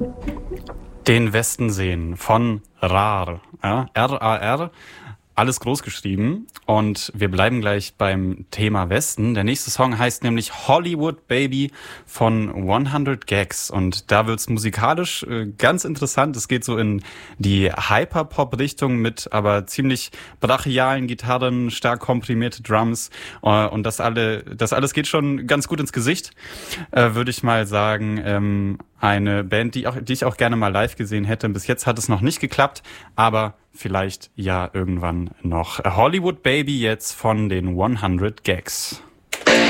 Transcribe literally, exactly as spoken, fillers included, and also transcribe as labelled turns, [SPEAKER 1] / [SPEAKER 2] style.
[SPEAKER 1] Den Westen sehen von Rar, ja, R A R, alles groß geschrieben. Und wir bleiben gleich beim Thema Westen. Der nächste Song heißt nämlich Hollywood Baby von hundert Gags. Und da wird's musikalisch äh, ganz interessant. Es geht so in die Hyperpop-Richtung mit aber ziemlich brachialen Gitarren, stark komprimierte Drums. Äh, und das alle, das alles geht schon ganz gut ins Gesicht, äh, würde ich mal sagen. Ähm, eine Band, die, auch, die ich auch gerne mal live gesehen hätte. Bis jetzt hat es noch nicht geklappt, aber vielleicht ja irgendwann noch. Hollywood Baby jetzt von den hundert Gags.